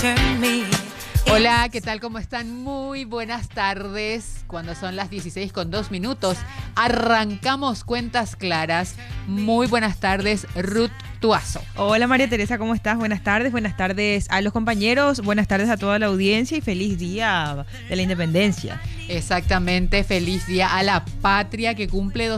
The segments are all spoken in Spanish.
Hola, ¿qué tal? ¿Cómo están? Muy buenas tardes. Cuando son las 16:02, arrancamos Cuentas Claras. Muy buenas tardes, Ruth Tuazo. Hola María Teresa, ¿cómo estás? Buenas tardes a los compañeros, buenas tardes a toda la audiencia y feliz día de la independencia. Exactamente, feliz día a la patria que cumple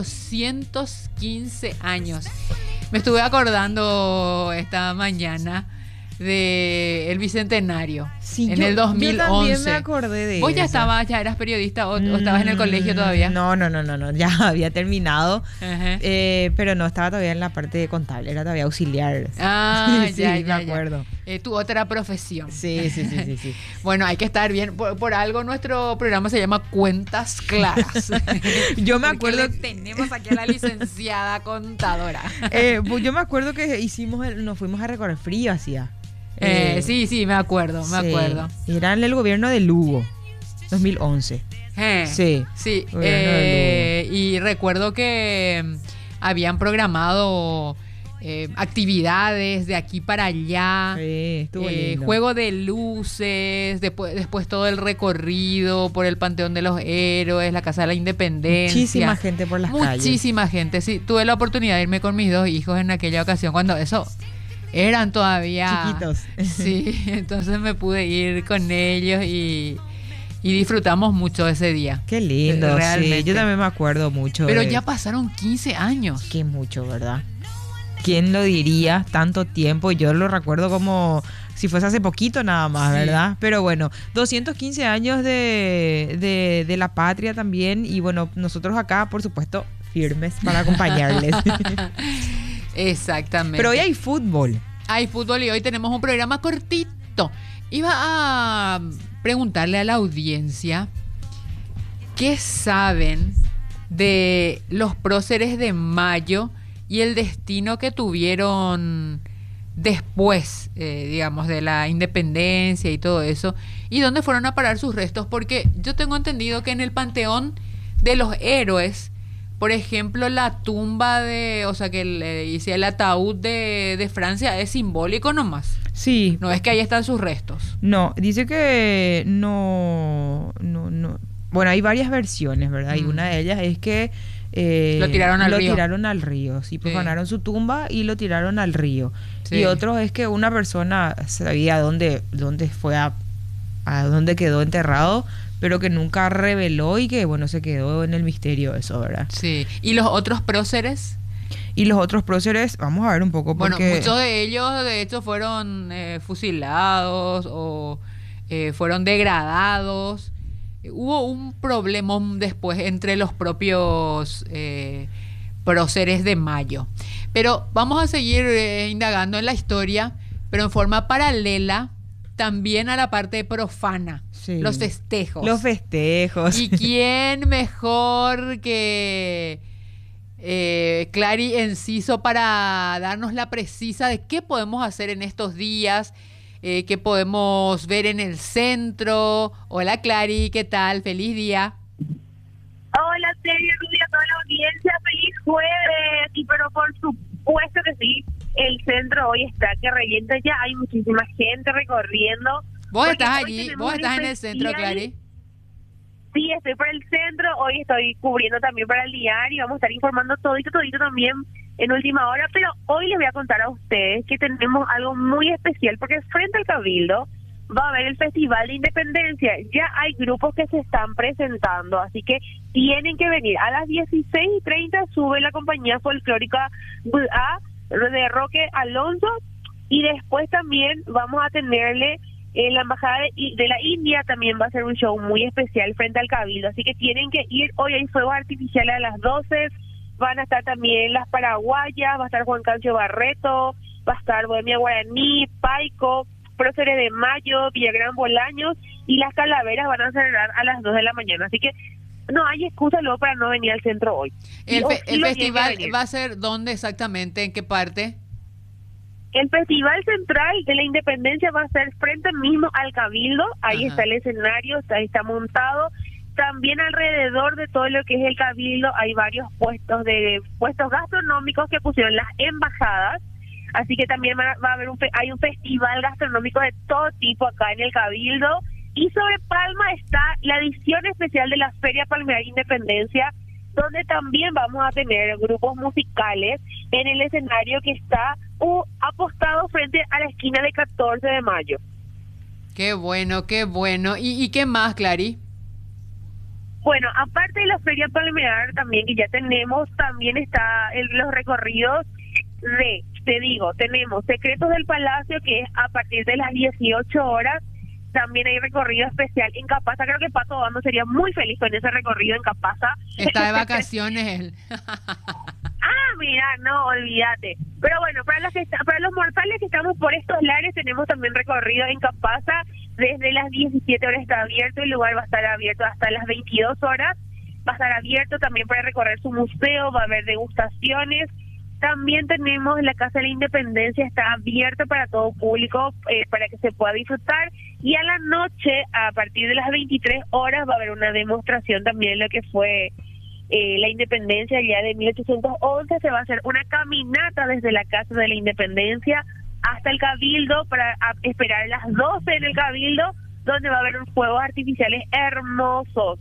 215 años. Me estuve acordando esta mañana del Bicentenario, Sí, en el 2011. Yo también me acordé de ¿Vos eso. ya eras periodista o estabas en el colegio todavía? No, ya había terminado, Ajá. pero no estaba todavía en la parte contable, era todavía auxiliar. Ah, Sí, ya, me ya, acuerdo. Tu otra profesión. Sí. Bueno, hay que estar bien. Por algo nuestro programa se llama Cuentas Claras. Yo me Porque acuerdo le tenemos aquí a la licenciada contadora. Yo me acuerdo que nos fuimos a recorrer frío hacía. Sí, me acuerdo. Era en el gobierno de Lugo, 2011. Sí. Gobierno de Lugo. Y recuerdo que habían programado actividades de aquí para allá. Sí, estuvo lindo. Juego de luces, después todo el recorrido por el Panteón de los Héroes, la Casa de la Independencia. Muchísima gente por las calles. Muchísima gente, sí. Tuve la oportunidad de irme con mis dos hijos en aquella ocasión, cuando eso eran todavía chiquitos. Sí, entonces me pude ir con ellos y disfrutamos mucho ese día. Qué lindo, realmente. Sí, yo también me acuerdo mucho. Pero ya pasaron 15 años. Qué mucho, ¿verdad? ¿Quién lo diría? Tanto tiempo. Yo lo recuerdo como si fuese hace poquito nada más, Sí. ¿verdad? Pero bueno, 215 años de la patria también. Y bueno, nosotros acá, por supuesto, firmes para acompañarles. Exactamente. Pero hoy hay fútbol. Hay fútbol y hoy tenemos un programa cortito. Iba a preguntarle a la audiencia qué saben de los próceres de Mayo y el destino que tuvieron después, digamos, de la independencia y todo eso, y dónde fueron a parar sus restos, porque yo tengo entendido que en el Panteón de los Héroes, por ejemplo, la tumba el ataúd de Francia es simbólico nomás. Sí. No es que ahí están sus restos. No, dice que no. Bueno, hay varias versiones, ¿verdad? Y una de ellas es que lo tiraron al río. Sí, profanaron Sí. su tumba y lo tiraron al río. Sí. Y otro es que una persona sabía dónde fue a dónde quedó enterrado, pero que nunca reveló y que, bueno, se quedó en el misterio eso, ¿verdad? Sí. ¿Y los otros próceres? Y los otros próceres, vamos a ver un poco porque... Bueno, muchos de ellos, de hecho, fueron fusilados o fueron degradados. Hubo un problema después entre los propios próceres de Mayo. Pero vamos a seguir indagando en la historia, pero en forma paralela también a la parte profana. Sí. Los festejos. Los festejos. ¿Y quién mejor que Clary Enciso para darnos la precisa de qué podemos hacer en estos días, qué podemos ver en el centro? Hola Clary, ¿qué tal? Feliz día. Hola Terry, Rudy, a toda la audiencia, feliz jueves. Y pero por supuesto que sí, el centro hoy está que revienta ya, hay muchísima gente recorriendo. ¿Vos Porque estás hoy allí? tenemos ¿Vos un estás en el centro, especial. Clary? Sí, estoy por el centro, hoy estoy cubriendo también para el diario y vamos a estar informando todito también en última hora, pero hoy les voy a contar a ustedes que tenemos algo muy especial, porque frente al Cabildo va a haber el Festival de Independencia. Ya hay grupos que se están presentando, así que tienen que venir. A las 16:30 sube la compañía folclórica de Roque Alonso, y después también vamos a tenerle en la embajada de la India, también va a ser un show muy especial frente al Cabildo, así que tienen que ir. Hoy hay fuegos artificiales a las 12, van a estar también las paraguayas, va a estar Juan Cancio Barreto, va a estar Bohemia Guaraní, Paico, Próceres de Mayo, Villagrán Bolaños, y las calaveras van a celebrar a las 2 de la mañana, así que no hay excusa luego para no venir al centro hoy. El festival va a ser ¿dónde exactamente? ¿En qué parte? El Festival Central de la Independencia va a ser frente mismo al Cabildo, ahí Ajá. está el escenario, ahí está montado. También alrededor de todo lo que es el Cabildo hay varios puestos gastronómicos que pusieron las embajadas. Así que también va a haber hay un festival gastronómico de todo tipo acá en el Cabildo. Y sobre Palma está la edición especial de la Feria Palmear Independencia, donde también vamos a tener grupos musicales en el escenario que está apostado frente a la esquina de 14 de mayo. Qué bueno, qué bueno. ¿Y qué más, Clary? Bueno, aparte de la Feria Palmear también que ya tenemos, también está los recorridos tenemos Secretos del Palacio, que es a partir de las 18 horas. También hay recorrido especial en Capaza. Creo que Pato Bando sería muy feliz con ese recorrido en Capaza. Está de vacaciones él. Mira, no, olvídate. Pero bueno, para los mortales que estamos por estos lares, tenemos también recorrido en Capaza. Desde las 17 horas está abierto, el lugar va a estar abierto hasta las 22 horas. Va a estar abierto también para recorrer su museo, va a haber degustaciones. También tenemos la Casa de la Independencia, está abierto para todo público, para que se pueda disfrutar. Y a la noche, a partir de las 23 horas, va a haber una demostración también de lo que fue la Independencia el día de 1811. Se va a hacer una caminata desde la Casa de la Independencia hasta el Cabildo para esperar a las 12 en el Cabildo, donde va a haber unos fuegos artificiales hermosos.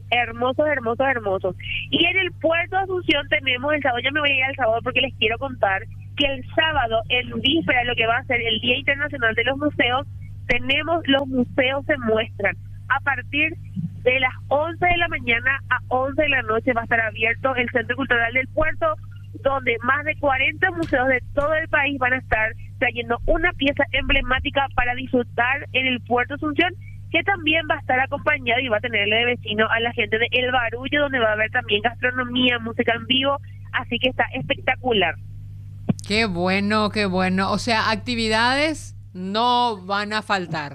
Y en el puerto de Asunción tenemos el sábado, ya me voy a ir al sábado porque les quiero contar que el sábado, en víspera de lo que va a ser el Día Internacional de los Museos, tenemos los museos se muestran. A partir de las 11 de la mañana a 11 de la noche va a estar abierto el Centro Cultural del Puerto, donde más de 40 museos de todo el país van a estar trayendo una pieza emblemática para disfrutar en el Puerto Asunción, que también va a estar acompañado y va a tenerle de vecino a la gente de El Barullo, donde va a haber también gastronomía, música en vivo, así que está espectacular. Qué bueno, qué bueno. O sea, actividades no van a faltar.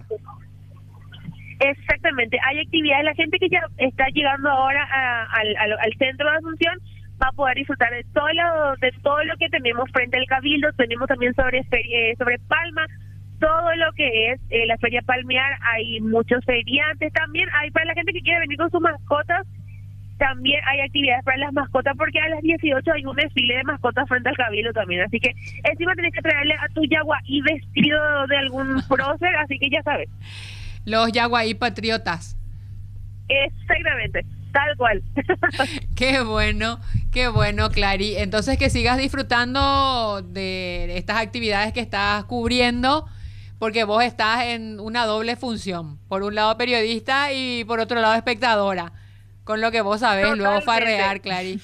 Exactamente, hay actividades, la gente que ya está llegando ahora al centro de Asunción va a poder disfrutar de todo lo que tenemos frente al Cabildo. Tenemos también sobre Palma, todo lo que es la Feria Palmear. Hay muchos feriantes también, hay para la gente que quiere venir con sus mascotas, también hay actividades para las mascotas, porque a las 18 hay un desfile de mascotas frente al Cabildo también, así que encima tenés que traerle a tu yaguaí vestido de algún prócer, así que ya sabes. Los yaguaí patriotas. Exactamente, tal cual. Qué bueno, Clary. Entonces que sigas disfrutando de estas actividades que estás cubriendo, porque vos estás en una doble función. Por un lado periodista y por otro lado espectadora. Con lo que vos sabés, totalmente. Luego farrear, Clary.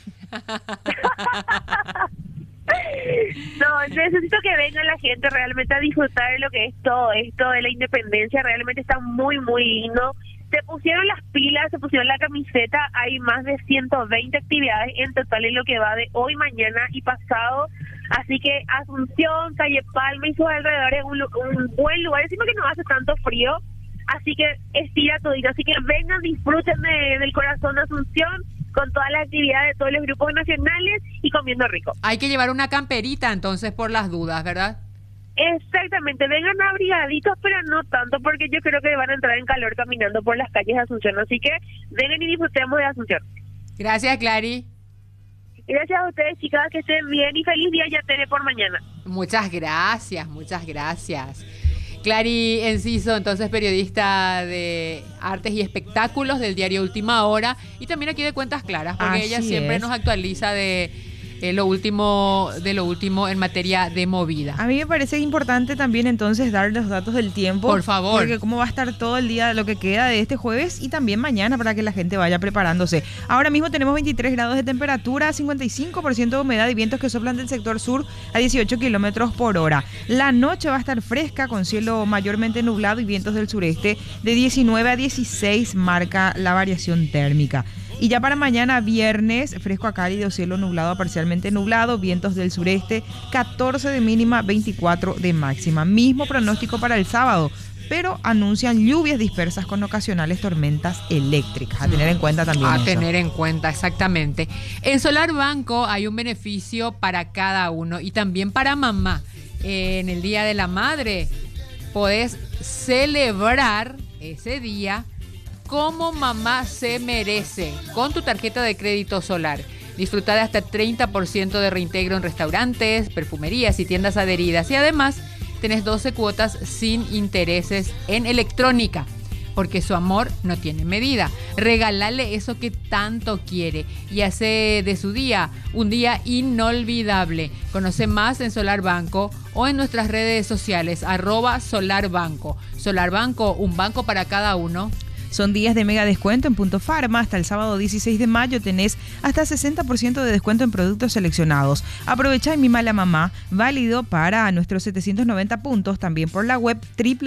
No, necesito que venga la gente realmente a disfrutar de lo que es todo esto de la independencia. Realmente está muy, muy lindo. Se pusieron las pilas, se pusieron la camiseta. Hay más de 120 actividades en total en lo que va de hoy, mañana y pasado. Así que Asunción, Calle Palma y sus alrededores, un buen lugar. Encima que no hace tanto frío, así que estira todito. Así que vengan, disfruten del corazón de Asunción, con todas las actividades de todos los grupos nacionales y comiendo rico. Hay que llevar una camperita entonces por las dudas, ¿verdad? Exactamente, vengan abrigaditos, pero no tanto, porque yo creo que van a entrar en calor caminando por las calles de Asunción. Así que vengan y disfrutemos de Asunción. Gracias, Clary. Gracias a ustedes, chicas, que estén bien y feliz día ya Tere por mañana. Muchas gracias. Clary Enciso, entonces periodista de artes y espectáculos del diario Última Hora y también aquí de Cuentas Claras, porque Así ella siempre nos actualiza de lo último en materia de movida. A mí me parece importante también entonces dar los datos del tiempo. Por favor. Porque cómo va a estar todo el día lo que queda de este jueves y también mañana para que la gente vaya preparándose. Ahora mismo tenemos 23 grados de temperatura, 55% de humedad y vientos que soplan del sector sur a 18 kilómetros por hora. La noche va a estar fresca con cielo mayormente nublado y vientos del sureste de 19 a 16 marca la variación térmica. Y ya para mañana viernes, fresco a cálido, cielo nublado a parcialmente nublado, vientos del sureste, 14 de mínima, 24 de máxima. Mismo pronóstico para el sábado, pero anuncian lluvias dispersas con ocasionales tormentas eléctricas. A tener en cuenta también eso. Tener en cuenta, exactamente. En Solar Banco hay un beneficio para cada uno y también para mamá. En el Día de la Madre podés celebrar ese día como mamá se merece con tu tarjeta de crédito Solar. Disfruta de hasta 30% de reintegro en restaurantes, perfumerías y tiendas adheridas. Y además tenés 12 cuotas sin intereses en electrónica, porque su amor no tiene medida. Regálale eso que tanto quiere y hace de su día un día inolvidable. Conoce más en Solar Banco o en nuestras redes sociales, @SolarBanco. Solar Banco, un banco para cada uno. Son días de mega descuento en Punto Farma. Hasta el sábado 16 de mayo tenés hasta 60% de descuento en productos seleccionados. Aprovecha y mima a la mamá. Válido para nuestros 790 puntos. También por la web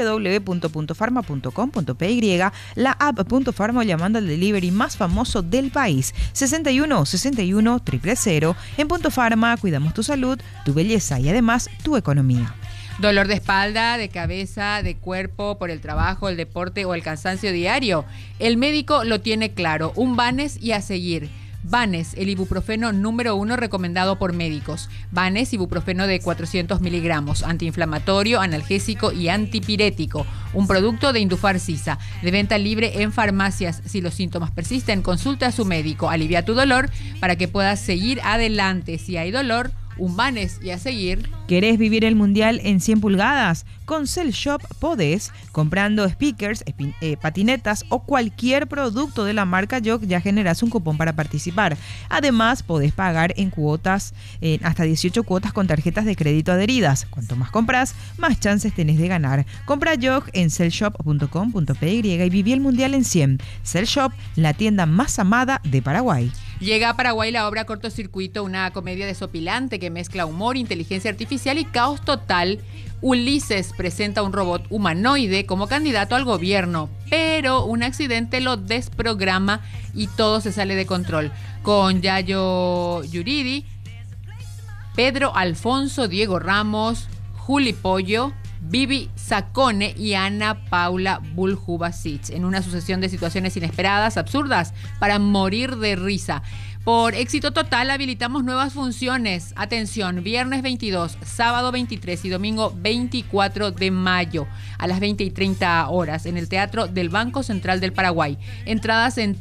www.puntofarma.com.py, la app Punto Farma o llamando al delivery más famoso del país. 61 61 000. En Punto Farma cuidamos tu salud, tu belleza y además tu economía. Dolor de espalda, de cabeza, de cuerpo, por el trabajo, el deporte o el cansancio diario. El médico lo tiene claro. Un Banes y a seguir. Banes, el ibuprofeno número 1 recomendado por médicos. Banes, ibuprofeno de 400 miligramos, antiinflamatorio, analgésico y antipirético. Un producto de Indufar Sisa, de venta libre en farmacias. Si los síntomas persisten, consulta a su médico. Alivia tu dolor para que puedas seguir adelante. Si hay dolor, un Banes y a seguir. ¿Querés vivir el mundial en 100 pulgadas? Con Cell Shop podés, comprando speakers, patinetas o cualquier producto de la marca Jog, ya generás un cupón para participar. Además, podés pagar en cuotas, hasta 18 cuotas con tarjetas de crédito adheridas. Cuanto más compras, más chances tenés de ganar. Compra Jog en cellshop.com.py y viví el mundial en 100. Cell Shop, la tienda más amada de Paraguay. Llega a Paraguay la obra Cortocircuito, una comedia desopilante que mezcla humor, inteligencia artificial y caos total. Ulises presenta un robot humanoide como candidato al gobierno, pero un accidente lo desprograma y todo se sale de control. Con Yayo Yuridi, Pedro Alfonso, Diego Ramos, Juli Pollo, Vivi Sacone y Ana Paula Buljubasic, en una sucesión de situaciones inesperadas, absurdas, para morir de risa. Por éxito total habilitamos nuevas funciones. Atención, viernes 22, sábado 23 y domingo 24 de mayo a las 20:30 horas en el Teatro del Banco Central del Paraguay. Entradas en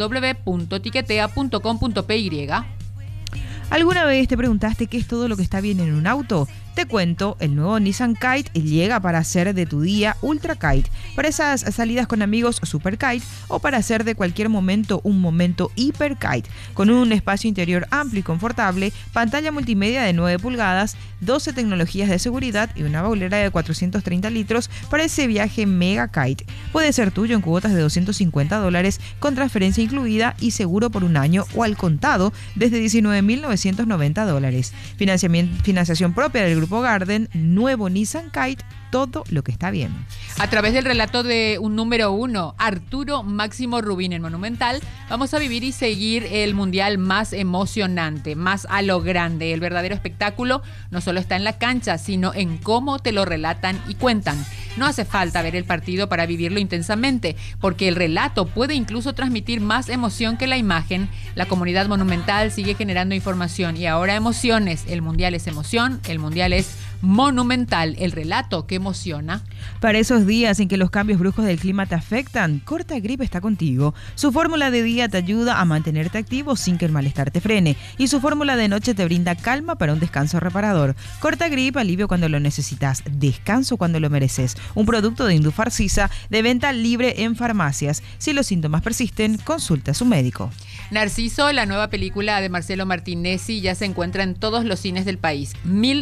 www.tiquetea.com.py. ¿Alguna vez te preguntaste qué es todo lo que está bien en un auto? Te cuento, el nuevo Nissan Kite llega para hacer de tu día Ultra Kite, para esas salidas con amigos Super Kite o para hacer de cualquier momento un momento Hyper Kite, con un espacio interior amplio y confortable, pantalla multimedia de 9 pulgadas, 12 tecnologías de seguridad y una baulera de 430 litros para ese viaje Mega Kite. Puede ser tuyo en cuotas de $250 con transferencia incluida y seguro por un año o al contado desde $19.990. Financiación propia del Grupo Garden, nuevo Nissan Kite, todo lo que está bien. A través del relato de un número 1, Arturo Máximo Rubín en Monumental, vamos a vivir y seguir el mundial más emocionante, más a lo grande. El verdadero espectáculo no solo está en la cancha, sino en cómo te lo relatan y cuentan. No hace falta ver el partido para vivirlo intensamente, porque el relato puede incluso transmitir más emoción que la imagen. La comunidad Monumental sigue generando información y ahora emociones. El mundial es emoción, el mundial es Monumental, el relato que emociona. Para esos días en que los cambios bruscos del clima te afectan, Cortagrip está contigo. Su fórmula de día te ayuda a mantenerte activo sin que el malestar te frene, y su fórmula de noche te brinda calma para un descanso reparador. Cortagrip, alivio cuando lo necesitas, descanso cuando lo mereces. Un producto de Indufar Sisa, de venta libre en farmacias. Si los síntomas persisten, consulta a su médico. Narciso, la nueva película de Marcelo Martinezzi, ya se encuentra en todos los cines del país.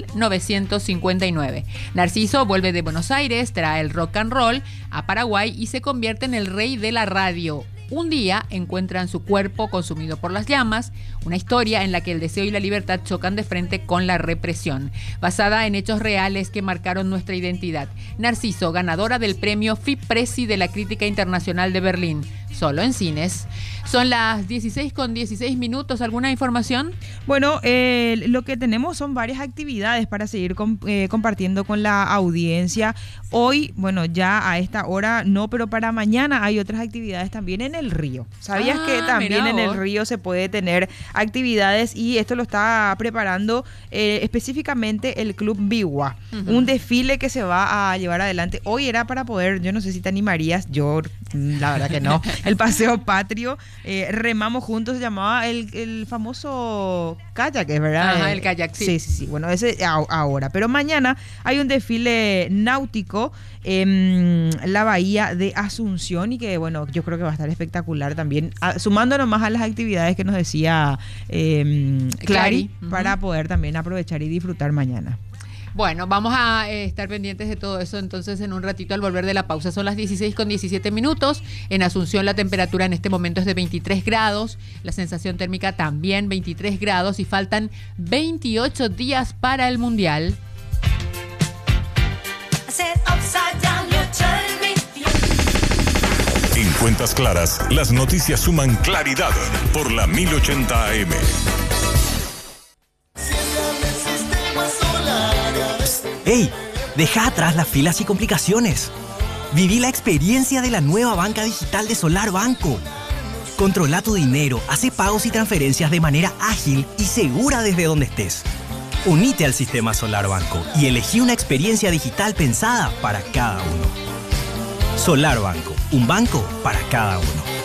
1959. Narciso vuelve de Buenos Aires, trae el rock and roll a Paraguay y se convierte en el rey de la radio. Un día encuentran su cuerpo consumido por las llamas, una historia en la que el deseo y la libertad chocan de frente con la represión, basada en hechos reales que marcaron nuestra identidad. Narciso, ganadora del premio FIPRESI de la Crítica Internacional de Berlín, solo en cines. Son las 16:16. ¿Alguna información? Bueno, lo que tenemos son varias actividades para seguir compartiendo con la audiencia. Hoy, bueno, ya a esta hora no, pero para mañana hay otras actividades también en el río. ¿Sabías que también en el río se puede tener actividades? Y esto lo está preparando específicamente el Club Bigua. Un desfile que se va a llevar adelante. Hoy era para poder, yo no sé si te animarías, yo la verdad que no, el paseo patrio. Remamos juntos, se llamaba el famoso kayak, ¿es verdad? Ajá, el kayak, sí. Sí. Bueno, ese ahora. Pero mañana hay un desfile náutico en la bahía de Asunción y que, bueno, yo creo que va a estar espectacular también, sumándonos más a las actividades que nos decía Clary, para poder también aprovechar y disfrutar mañana. Bueno, vamos a estar pendientes de todo eso entonces en un ratito al volver de la pausa. Son las 16:17. En Asunción la temperatura en este momento es de 23 grados, la sensación térmica también 23 grados y faltan 28 días para el Mundial. En Cuentas Claras, las noticias suman claridad por la 1080 AM. ¡Ey! Deja atrás las filas y complicaciones. Viví la experiencia de la nueva banca digital de Solar Banco. Controla tu dinero, hace pagos y transferencias de manera ágil y segura desde donde estés. Unite al sistema Solar Banco y elegí una experiencia digital pensada para cada uno. Solar Banco, un banco para cada uno.